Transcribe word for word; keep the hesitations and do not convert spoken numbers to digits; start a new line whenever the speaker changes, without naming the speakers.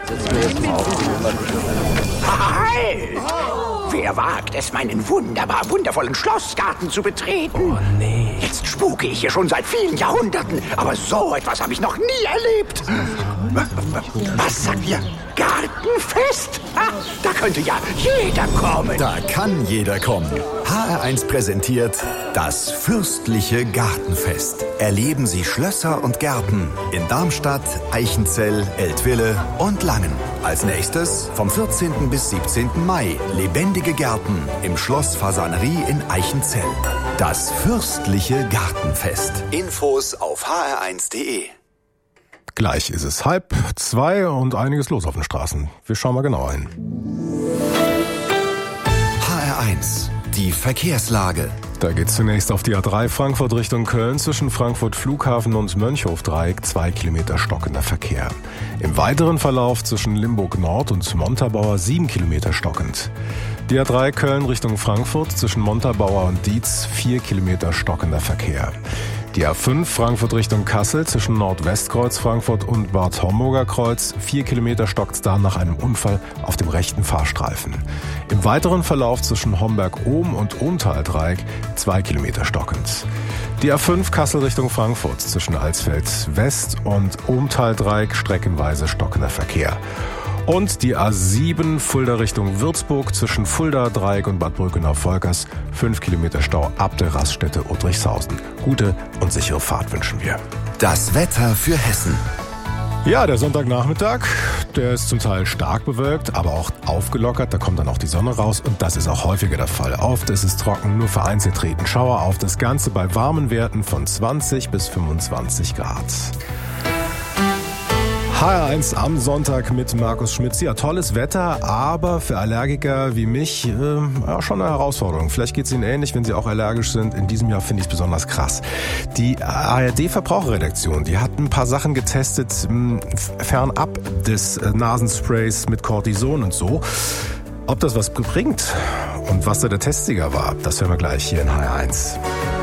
Halt! Wer wagt es, meinen wunderbar wundervollen Schlossgarten zu betreten?
Oh nee.
Jetzt spuke ich hier schon seit vielen Jahrhunderten, aber so etwas habe ich noch nie erlebt. Was sagt ihr? Gartenfest? Ah, da könnte ja jeder kommen.
Da kann jeder kommen. H R eins präsentiert das fürstliche Gartenfest. Erleben Sie Schlösser und Gärten in Darmstadt, Eichenzell, Eltville und Langen. Als nächstes vom vierzehnten bis siebzehnten Mai lebendige Gärten im Schloss Fasanerie in Eichenzell. Das fürstliche Gartenfest. Infos auf h r eins punkt d e.
Gleich ist es halb zwei und einiges los auf den Straßen. Wir schauen mal genauer hin.
H R eins, die Verkehrslage.
Da geht's zunächst auf die A drei Frankfurt Richtung Köln zwischen Frankfurt Flughafen und Mönchhofdreieck, zwei Kilometer stockender Verkehr. Im weiteren Verlauf zwischen Limburg Nord und Montabaur sieben Kilometer stockend. Die A drei Köln Richtung Frankfurt zwischen Montabaur und Dietz, vier Kilometer stockender Verkehr. Die A fünf Frankfurt Richtung Kassel zwischen Nordwestkreuz Frankfurt und Bad Homburger Kreuz, vier Kilometer stockt's da nach einem Unfall auf dem rechten Fahrstreifen. Im weiteren Verlauf zwischen Homberg-Ohm und Ohmtal-Dreieck, zwei Kilometer stockend. Die A fünf Kassel Richtung Frankfurt zwischen Alsfeld West und Ohmtal-Dreieck, streckenweise stockender Verkehr. Und die A sieben Fulda Richtung Würzburg zwischen Fulda, Dreieck und Bad Brückenau-Volkers. Fünf Kilometer Stau ab der Raststätte Udrichshausen. Gute und sichere Fahrt wünschen wir.
Das Wetter für Hessen.
Ja, der Sonntagnachmittag, der ist zum Teil stark bewölkt, aber auch aufgelockert. Da kommt dann auch die Sonne raus und das ist auch häufiger der Fall. Oft ist es trocken, nur vereinzelt treten Schauer auf. Das Ganze bei warmen Werten von zwanzig bis fünfundzwanzig Grad. H R eins am Sonntag mit Markus Schmitz. Ja, tolles Wetter, aber für Allergiker wie mich äh, ja, schon eine Herausforderung. Vielleicht geht es Ihnen ähnlich, wenn Sie auch allergisch sind. In diesem Jahr finde ich es besonders krass. Die A R D-Verbraucherredaktion, die hat ein paar Sachen getestet, mh, fernab des äh, Nasensprays mit Cortison und so. Ob das was bringt und was da der Testsieger war, das hören wir gleich hier in H R eins.